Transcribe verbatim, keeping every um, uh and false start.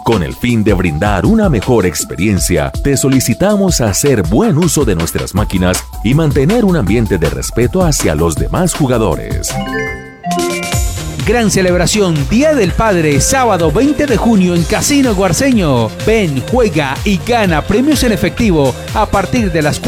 Con el fin de brindar una mejor experiencia, te solicitamos hacer buen uso de nuestras máquinas y mantener un ambiente de respeto hacia los demás jugadores. Gran celebración Día del Padre, sábado veinte de junio en Casino Guarceño. Ven, juega y gana premios en efectivo a partir de las